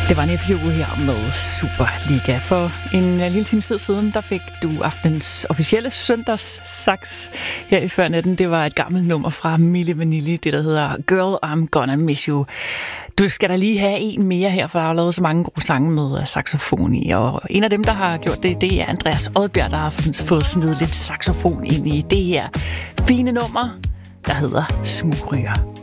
Det var Nephew her med Superliga. For en lille time tid siden, der fik du aftens officielle søndagssaks her i Førnetten. Det var et gammelt nummer fra Milli Vanilli, det der hedder Girl, I'm Gonna Miss You. Du skal da lige have en mere her, for der har lavet så mange gode sange med saxofon i. Og en af dem, der har gjort det, det er Andreas Odbjerg, der har fået snedet lidt saxofon ind i det her fine nummer, der hedder Smugryger.